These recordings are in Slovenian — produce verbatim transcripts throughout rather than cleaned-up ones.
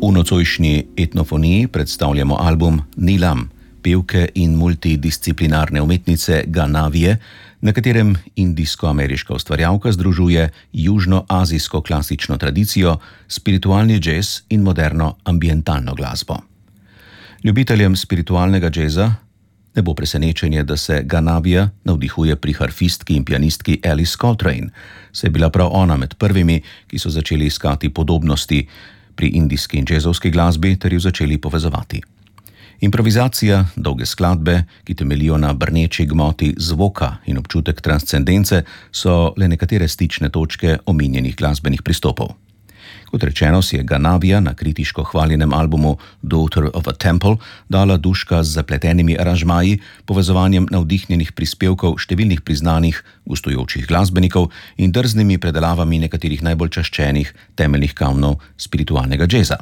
V nocojšnji etnofoniji predstavljamo album Nilam, pevke in multidisciplinarne umetnice Ganavije, na katerem indijsko-ameriška ustvarjalka združuje južnoazijsko klasično tradicijo, spiritualni džez in moderno ambientalno glasbo. Ljubiteljem spiritualnega džeza ne bo presenečenje, da se Ganavija navdihuje pri harfistki in pianistki Alice Coltrane, saj je bila prav ona med prvimi, ki so začeli iskati podobnosti pri indijski in džezovski glasbi ter jo začeli povezovati. Improvizacija, dolge skladbe, ki temeljijo na brneči gmoti zvoka in občutek transcendence, so le nekatere stične točke omenjenih glasbenih pristopov. Kot rečeno, si je Ganavija na kritiško hvaljenem albumu Daughter of a Temple dala duška z zapletenimi aranžmaji, povezovanjem navdihnjenih prispevkov številnih priznanih gostujočih glasbenikov in drznimi predelavami nekaterih najbolj čaščenih temeljnih kamnov spiritualnega džeza.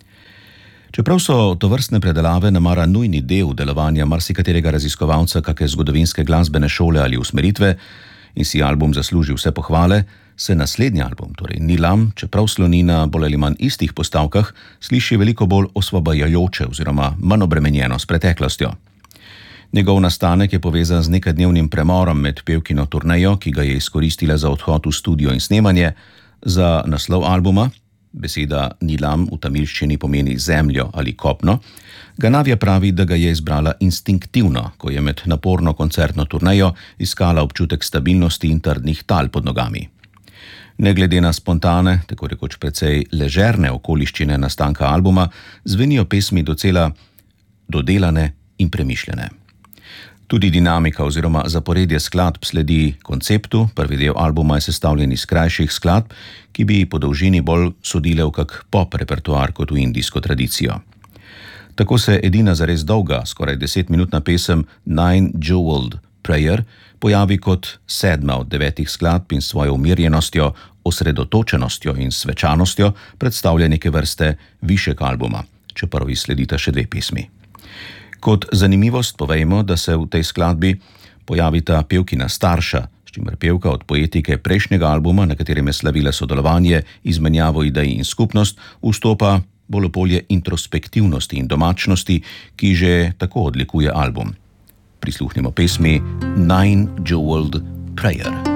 Čeprav so tovrstne predelave namara nujni del delovanja marsikaterega raziskovalca kake zgodovinske glasbene šole ali usmeritve in si album zasluži vse pohvale, se naslednji album, torej Nilam, čeprav sloni na bolj ali manj istih postavkah, sliši veliko bolj osvobajajoče oziroma manj obremenjeno s preteklostjo. Njegov nastanek je povezan z nekadnevnim premorom med pevkino turnejo, ki ga je izkoristila za odhod v studio in snemanje. Za naslov albuma, beseda Nilam v tamilščini pomeni zemljo ali kopno, Ganavija pravi, da ga je izbrala instinktivno, ko je med naporno koncertno turnejo iskala občutek stabilnosti in trdnih tal pod nogami. Ne glede na spontane, tako rekoč precej ležerne okoliščine nastanka albuma, zvenijo pesmi docela dodelane in premišljene. Tudi dinamika oziroma zaporedje skladb sledi konceptu, prvi del albuma je sestavljen iz krajših skladb, ki bi po dolžini bolj sodile v kak pop repertoar kot v indijsko tradicijo. Tako se edina zares dolga, skoraj desetminutna pesem Nine Jeweled Prayer pojavi kot sedma od devetih skladb in svojo umirjenostjo, osredotočenostjo in svečanostjo predstavlja neke vrste višek albuma, čeprav ji sledita še dve pesmi. Kot zanimivost povejmo, da se v tej skladbi pojavita pevkina starša, s čimer pevka od poetike prejšnjega albuma, na katerem je slavila sodelovanje, izmenjavo idej in skupnost, vstopa bolj v polje introspektivnosti in domačnosti, ki že tako odlikuje album. Prisluhnimo pesmi Nine Jeweled Prayer.